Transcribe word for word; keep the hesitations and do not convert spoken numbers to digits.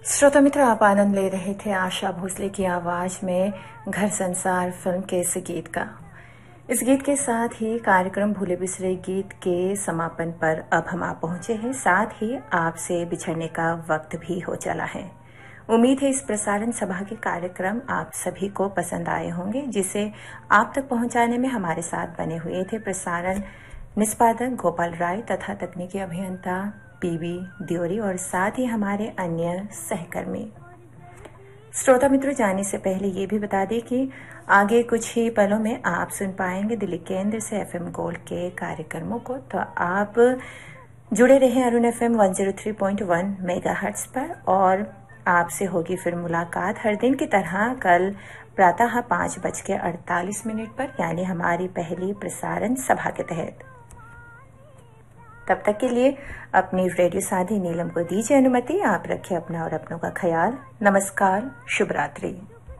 श्रोता मित्र, आप आनंद ले रहे थे आशा भोसले की आवाज में घर संसार फिल्म के इस गीत का। इस गीत के साथ ही कार्यक्रम भूले बिसरे गीत के समापन पर अब हम आ पहुंचे हैं। साथ ही आपसे बिछड़ने का वक्त भी हो चला है। उम्मीद है इस प्रसारण सभा के कार्यक्रम आप सभी को पसंद आए होंगे, जिसे आप तक पहुंचाने में हमारे साथ बने हुए थे प्रसारण निष्पादक गोपाल राय तथा तकनीकी अभियंता पीवी द्योरी और साथ ही हमारे अन्य सहकर्मी। श्रोता मित्रों, जाने से पहले ये भी बता दें कि आगे कुछ ही पलों में आप सुन पाएंगे दिल्ली केंद्र से एफएम गोल्ड के कार्यक्रमों को। तो आप जुड़े रहें अरुण एफएम एक सौ तीन पॉइंट एक मेगाहर्ट्ज पर और आपसे होगी फिर मुलाकात हर दिन की तरह कल प्रातः पांच बज के अड़तालीस मिनट पर, यानी हमारी पहली प्रसारण सभा के तहत। तब तक के लिए अपनी रेडियो साथी नीलम को दीजिए अनुमति। आप रखें अपना और अपनों का ख्याल। नमस्कार, शुभ रात्रि।